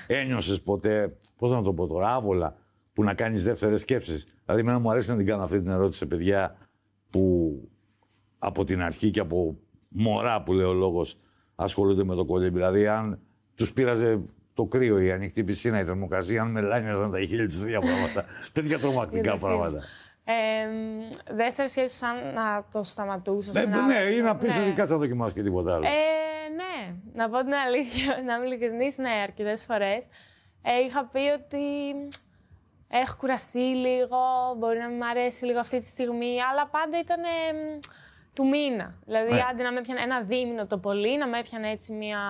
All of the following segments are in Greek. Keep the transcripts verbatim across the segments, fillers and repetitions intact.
ένιωσες ποτέ, πώς να το πω τώρα, άβολα, που να κάνεις δεύτερες σκέψεις? Δηλαδή, εμένα μου αρέσει να την κάνω αυτή την ερώτηση σε παιδιά που από την αρχή και από μωρά, που λέει ο λόγος, ασχολούνται με το κολύμπι. Δηλαδή, αν τους πείραζε το κρύο, η ανοιχτή πισίνα, η θερμοκρασία, αν μελάνιαζαν τα χείλη τους, τέτοια πράγματα. Τέτοια τρομακτικά πράγματα. Ε, δεύτερη σκέψη, σαν να το σταματούσα. Ναι, ναι, ναι, ή να πεις ότι κάτσε να δοκιμάσεις και τίποτα άλλο. Ε, ναι, να πω την αλήθεια, να είμαι ειλικρινής, ναι, αρκετές φορές. Ε, είχα πει ότι έχω κουραστεί λίγο, μπορεί να μην μ' αρέσει λίγο αυτή τη στιγμή, αλλά πάντα ήταν ε, του μήνα. Δηλαδή, ναι. Άντε να με έπιανε ένα δίμηνο το πολύ, να με έπιανε έτσι μία,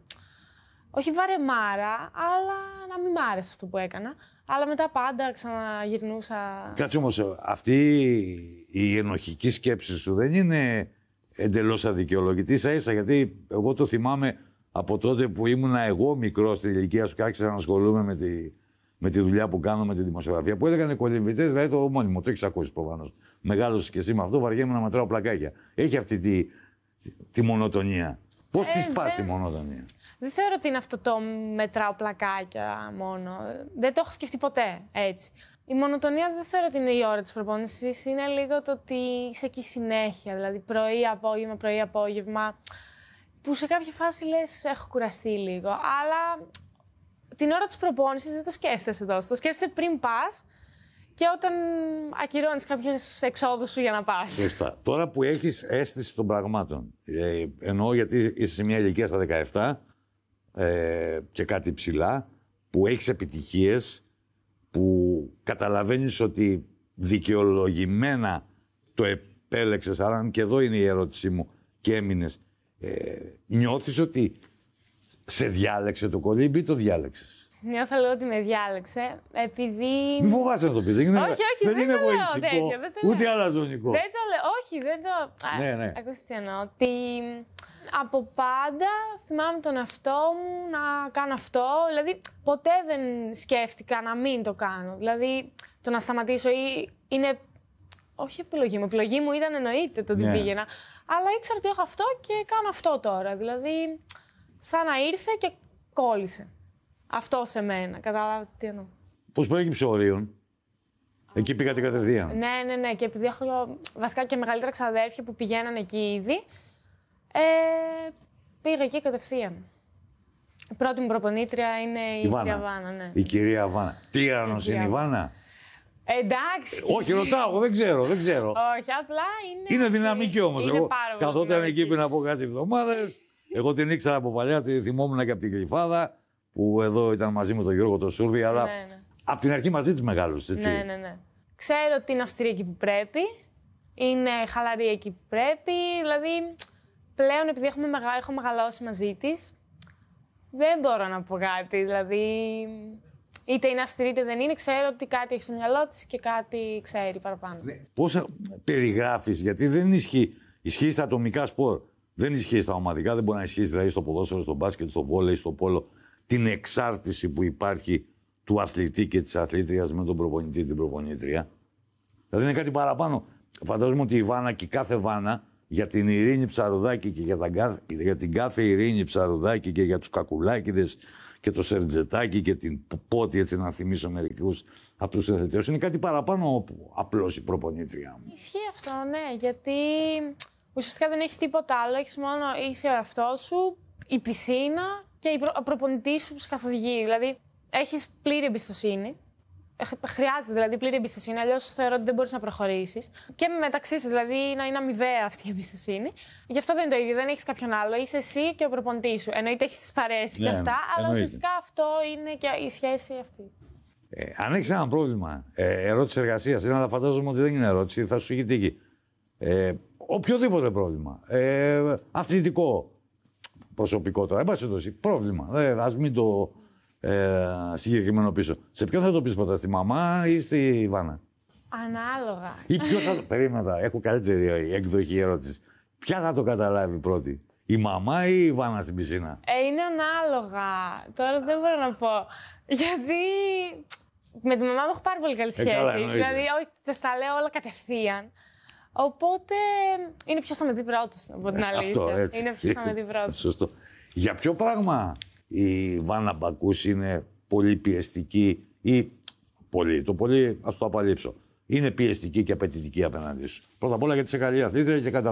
όχι βαρεμάρα, αλλά να μην μ' άρεσε αυτό που έκανα. Αλλά μετά πάντα ξαναγυρνούσα. Κάτσε όμως, αυτή η ενοχική σκέψη σου δεν είναι εντελώς αδικαιολογητή, ίσα ίσα, γιατί εγώ το θυμάμαι από τότε που ήμουνα εγώ μικρός στην ηλικία σου και άρχισα να ασχολούμαι με τη, με τη δουλειά που κάνω με τη δημοσιογραφία. Που έλεγαν οι κολυμβητές, δηλαδή το μόνιμο, το έχεις ακούσει προφανώς. Μεγάλωσες και εσύ με αυτό, βαριέμαι να μετράω πλακάκια. Έχει αυτή τη, τη, τη μονοτονία. Πώς ε, τη σπάς τη μονοτονία? Δεν θεωρώ ότι είναι αυτό το μετράω πλακάκια μόνο. Δεν το έχω σκεφτεί ποτέ έτσι. Η μονοτονία δεν θεωρώ ότι είναι η ώρα της προπόνησης. Είναι λίγο το ότι είσαι εκεί συνέχεια. Δηλαδή πρωί, απόγευμα, πρωί, απόγευμα. Που σε κάποια φάση λες έχω κουραστεί λίγο. Αλλά την ώρα της προπόνησης δεν το σκέφτεσαι τόσο. Το σκέφτεσαι πριν πας και όταν ακυρώνεις κάποιες εξόδους σου για να πας. Σωστά. Τώρα που έχεις αίσθηση των πραγμάτων, ε, εννοώ γιατί είσαι σε μια ηλικία στα δεκαεπτά, Ε, και κάτι ψηλά, που έχεις επιτυχίες, που καταλαβαίνεις ότι δικαιολογημένα το επέλεξες, αλλά και εδώ είναι η ερώτησή μου και έμεινες, ε, νιώθεις ότι σε διάλεξε το κολύμπι ή το διάλεξες? Νιώθω λέω ότι με διάλεξε, επειδή... Μην φοβάσαι να το πεις, είναι, όχι, όχι, δεν, δεν είναι το εγωιστικό, λέω τέτοιο, δεν το ούτε λέω. αλαζονικό. Δεν το λέω, όχι, δεν το... Ναι, ναι. Ακούστε τι εννοώ, ότι από πάντα θυμάμαι τον εαυτό μου να κάνω αυτό, δηλαδή ποτέ δεν σκέφτηκα να μην το κάνω, δηλαδή το να σταματήσω ή είναι... Όχι επιλογή μου, επιλογή μου ήταν εννοείται το ότι ναι. πήγαινα, αλλά ήξερα ότι έχω αυτό και κάνω αυτό τώρα, δηλαδή σαν να ήρθε και κόλλησε. Αυτό σε μένα, καταλάβετε τι εννοώ. Πώς προέκυψε ο Ρίον? Εκεί πήγατε κατευθείαν? Ναι, ναι, ναι. Και επειδή έχω βασικά και μεγαλύτερα ξαδέρφια που πηγαίνανε εκεί ήδη, ε, πήγα εκεί κατευθείαν. Η πρώτη μου προπονήτρια είναι η, η κυρία Βάνα. Ναι. Η κυρία Βάνα. Τι άνος είναι η Βάνα? Εντάξει. Όχι, ρωτάω, δεν ξέρω, δεν ξέρω. Όχι, απλά είναι... Είναι δυναμική όμως. Είναι εγώ καθόταν εκεί πριν από κάτι εβδομάδες. Εγώ την ήξερα από παλιά, τη θυμόμουν και από την Γλυφάδα, που εδώ ήταν μαζί με τον Γιώργο το Σούρδη, αλλά ναι, ναι. από την αρχή μαζί της μεγάλωσες, έτσι. Ναι, ναι, ναι. Ξέρω ότι είναι αυστηρή εκεί που πρέπει, είναι χαλαρή εκεί που πρέπει, δηλαδή πλέον επειδή έχουμε μεγα... έχω μεγαλώσει μαζί της, δεν μπορώ να πω κάτι, δηλαδή είτε είναι αυστηρή είτε δεν είναι, ξέρω ότι κάτι έχει στο μυαλό της και κάτι ξέρει παραπάνω. Πώς περιγράφεις, γιατί δεν ισχύει, ισχύει στα ατομικά σπορ, δεν ισχύει στα ομαδικά, δεν μπορεί να ισχύει δηλαδή στο ποδόσφαιρο, στο μπάσκετ, στο βόλεϊ, στο πόλο, την εξάρτηση που υπάρχει του αθλητή και της αθλήτριας με τον προπονητή, την προπονήτρια. Δηλαδή είναι κάτι παραπάνω. Φαντάζομαι ότι η Βάνα και κάθε Βάνα για την Ειρήνη Ψαρουδάκη και για, τα, για την κάθε Ειρήνη Ψαρουδάκη και για τους Κακουλάκηδες και το Σερτζετάκι και την Πότη, έτσι να θυμίσω μερικούς από τους αθλητές, είναι κάτι παραπάνω από απλώς η προπονήτρια μου. Ισχύει αυτό, ναι, γιατί ουσιαστικά δεν έχεις τίποτα άλλο, έχεις μόνο είσαι ο εαυτός σου, η πισίνα και ο προπονητής σου που σε καθοδηγεί. Δηλαδή, έχεις πλήρη εμπιστοσύνη. Χρειάζεται δηλαδή πλήρη εμπιστοσύνη, αλλιώς θεωρώ ότι δεν μπορείς να προχωρήσεις. Και μεταξύ σας, δηλαδή, να είναι αμοιβαία αυτή η εμπιστοσύνη. Γι' αυτό δεν είναι το ίδιο, δεν έχεις κάποιον άλλο. Είσαι εσύ και ο προπονητής σου. Εννοείται έχεις τις παρέες ναι, και αυτά, αλλά εννοείται. ουσιαστικά αυτό είναι και η σχέση αυτή. Ε, αν έχεις ένα πρόβλημα, ε, ερώτηση εργασίας, είναι, αλλά φαντάζομαι ότι δεν είναι ερώτηση, θα σου έχει τύχει. Ε, οποιοδήποτε πρόβλημα. Ε, αθλητικό. Προσωπικό τώρα, εν πάση περιπτώσει, πρόβλημα. Ε, ας μην το ε, συγκεκριμένο πίσω. Σε ποιον θα το πεις πρώτα, στη μαμά ή στη Βάνα? Ανάλογα. Ή ποιος θα το... Περίμενα, έχω καλύτερη εκδοχή ερώτηση. Ποια θα το καταλάβει πρώτη, η μαμά ή η Βάνα στην πισίνα? Ε, είναι ανάλογα. Τώρα δεν μπορώ να πω. Γιατί με τη μαμά μου έχω πάρα πολύ καλή σχέση. Ε, καλά, δηλαδή, όχι, θα τα λέω όλα κατευθείαν. Οπότε είναι ποιος θα με δει πρώτος, να πω την αλήθεια. Αυτό, έτσι. Είναι ποιος θα με δει πρώτος. Σωστό. Για ποιο πράγμα η Βάνα Μπακούς είναι πολύ πιεστική ή πολύ, το πολύ ας το απαλείψω. Είναι πιεστική και απαιτητική απέναντί σου. Πρώτα απ' όλα γιατί είσαι καλή αθλήτρια και κατά